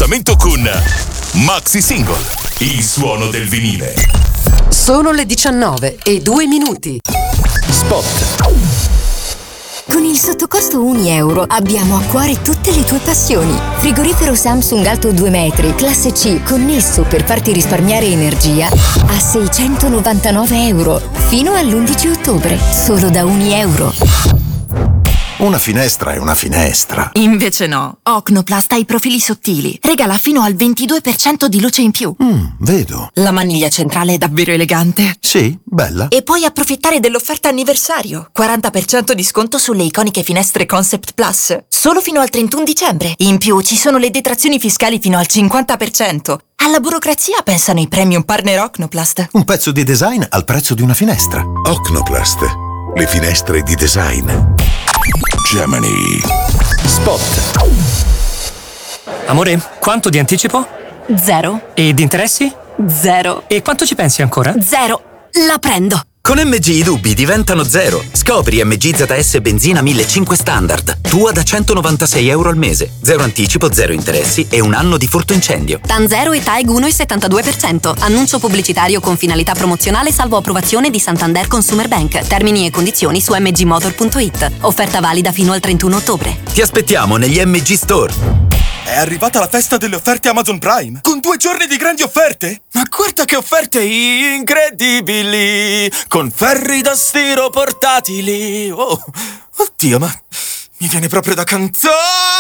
appuntamento con Maxi Single, il suono del vinile. Sono le 19:02. Spot. Con il sottocosto €1 abbiamo a cuore tutte le tue passioni. Frigorifero Samsung alto 2 metri, classe C, connesso per farti risparmiare energia a €699. Fino all'11 ottobre, solo da €1. Una finestra è una finestra. Invece no. Ocnoplast ha i profili sottili. Regala fino al 22% di luce in più. Vedo. La maniglia centrale è davvero elegante. Sì, bella. E puoi approfittare dell'offerta anniversario. 40% di sconto sulle iconiche finestre Concept Plus. Solo fino al 31 dicembre. In più ci sono le detrazioni fiscali fino al 50%. Alla burocrazia pensano i premium partner Ocnoplast. Un pezzo di design al prezzo di una finestra. Ocnoplast. Le finestre di design. Gemini. Spot. Amore, quanto di anticipo? 0. E di interessi? 0. E quanto ci pensi ancora? 0. La prendo. Con MG i dubbi diventano 0. Scopri MG ZS benzina 1500 standard. Tua da €196 al mese. 0 anticipo, 0 interessi e 1 anno di furto incendio. TAN 0 e TAEG 1,72%. Annuncio pubblicitario con finalità promozionale salvo approvazione di Santander Consumer Bank. Termini e condizioni su mgmotor.it. Offerta valida fino al 31 ottobre. Ti aspettiamo negli MG Store. È arrivata la festa delle offerte Amazon Prime, con 2 giorni di grandi offerte. Ma guarda che offerte incredibili, con ferri da stiro portatili. Oh, oddio, ma mi viene proprio da cantare.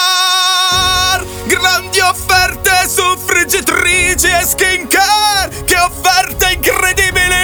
Grandi offerte su friggitrici e skincare, che offerte incredibili.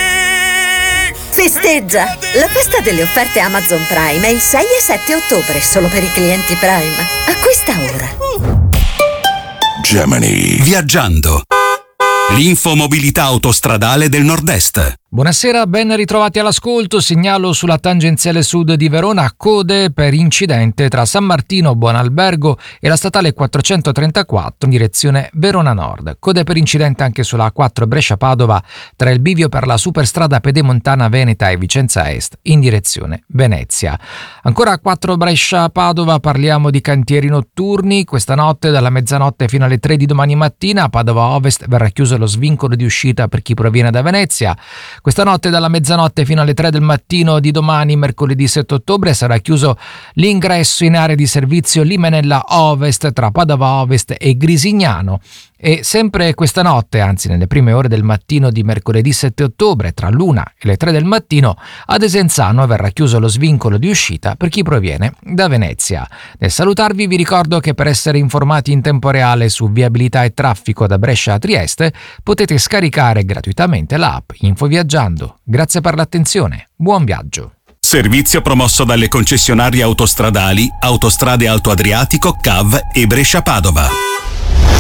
Festeggia! La festa delle offerte Amazon Prime è il 6 e 7 ottobre, solo per i clienti Prime. Acquista ora. Gemini. Viaggiando. L'infomobilità autostradale del Nord-Est. Buonasera, ben ritrovati all'ascolto. Segnalo sulla tangenziale sud di Verona code per incidente tra San Martino, Buonalbergo e la statale 434 in direzione Verona Nord. Code per incidente anche sulla A4 Brescia-Padova tra il bivio per la superstrada pedemontana Veneta e Vicenza Est in direzione Venezia. Ancora A4 Brescia-Padova parliamo di cantieri notturni. Questa notte dalla mezzanotte fino alle 3 di domani mattina a Padova Ovest verrà chiuso lo svincolo di uscita per chi proviene da Venezia. Questa notte dalla mezzanotte fino alle 3 del mattino di domani, mercoledì 7 ottobre, sarà chiuso l'ingresso in area di servizio Limenella Ovest tra Padova Ovest e Grisignano. E sempre questa notte, anzi nelle prime ore del mattino di mercoledì 7 ottobre, tra l'1 e le 3 del mattino, a Desenzano verrà chiuso lo svincolo di uscita per chi proviene da Venezia. Nel salutarvi vi ricordo che per essere informati in tempo reale su viabilità e traffico da Brescia a Trieste potete scaricare gratuitamente l'app Infoviaggiando. Grazie per l'attenzione, buon viaggio. Servizio promosso dalle concessionarie autostradali Autostrade Alto Adriatico, CAV e Brescia Padova.